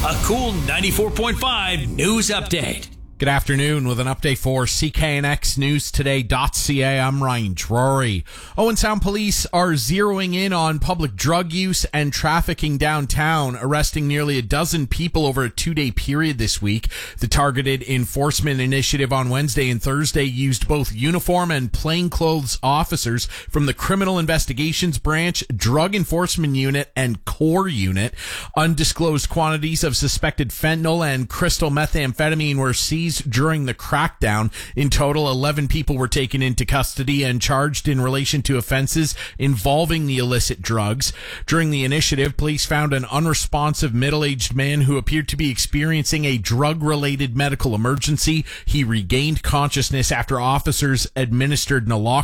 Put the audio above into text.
A cool 94.5 news update. Good afternoon with an update for CKNXNewsToday.ca. I'm Ryan Drury. Owen Sound police are zeroing in on public drug use and trafficking downtown, arresting nearly a dozen people over a 2-day period this week. The targeted enforcement initiative on Wednesday and Thursday used both uniform and plainclothes officers from the Criminal Investigations Branch, Drug Enforcement Unit, and Core Unit. Undisclosed quantities of suspected fentanyl and crystal methamphetamine were seized during the crackdown. In total, 11 people were taken into custody and charged in relation to offenses involving the illicit drugs. During the initiative, police found an unresponsive middle-aged man who appeared to be experiencing a drug-related medical emergency. He regained consciousness after officers administered naloxone